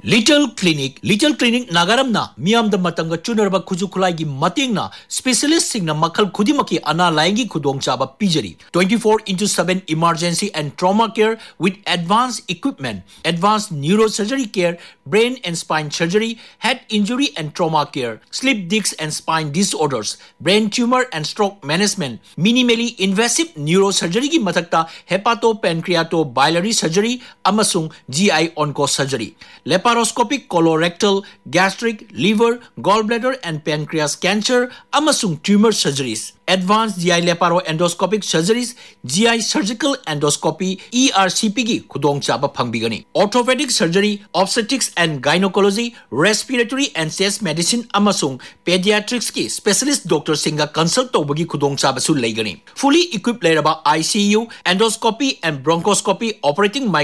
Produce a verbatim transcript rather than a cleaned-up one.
Little Clinic, Little Clinic Nagaramna, Miam the Matanga Chunarba Kuzukulagi Matingna, specialist Singna Makal Kudimaki Ana Langi Kudong Chaba Pijari, twenty-four into seven emergency and trauma care with advanced equipment, advanced neurosurgery care, brain and spine surgery, head injury and trauma care, sleep disc and spine disorders, brain tumor and stroke management, minimally invasive neurosurgery ki matakta hepatopancreatobiliary surgery, amasung G I onco surgery. Laparoscopic colorectal, gastric, liver, gallbladder and pancreas cancer, amasung tumor surgeries. Advanced G I laparoendoscopic surgeries, G I surgical endoscopy, E R C P ki khudong chaba phangbigani. Orthopedic surgery, obstetrics and gynecology, respiratory and chest medicine amasung pediatrics ki specialist doctor singa consult tawbagi khudong chaba su leigani. Fully equipped leraba I C U, endoscopy and bronchoscopy operating